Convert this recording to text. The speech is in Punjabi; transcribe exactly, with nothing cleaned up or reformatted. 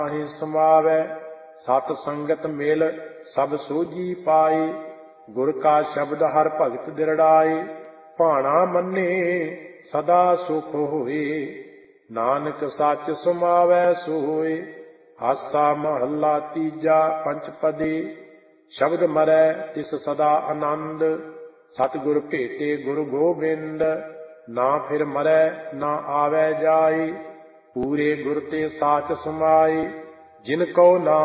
ਨਾਹੀਂ ਸਮਾਵੈ। ਸਤ ਸੰਗਤ ਮਿਲ ਸਭ ਸੋਝੀ ਪਾਈ। ਗੁਰ ਕਾ ਸ਼ਬਦ ਹਰ ਭਗਤ ਦਿਰੜਾਈ। ਭਾਣਾ ਮੰਨੇ ਸਦਾ ਸੁਖ ਹੋਏ। ਨਾਨਕ ਸੱਚ ਸਮਾਵੈ ਸੋਏ। ਆਸਾ ਮਹੱਲਾ ਤੀਜਾ ਪੰਚਪਦੀ। ਸ਼ਬਦ ਮਰੈ ਤਿਸ ਸਦਾ ਆਨੰਦ। ਸਤਿਗੁਰ ਭੇਟੇ ਗੁਰੂ ਗੋਬਿੰਦ। ਨਾ ਫਿਰ ਮਰੈ ਨਾ ਆਵੈ ਜਾਈ। ਪੂਰੇ ਗੁਰ ਤੇ ਸਾਚ ਸਮਾਈ। ਜਿਨ ਕਉ ਨਾਮ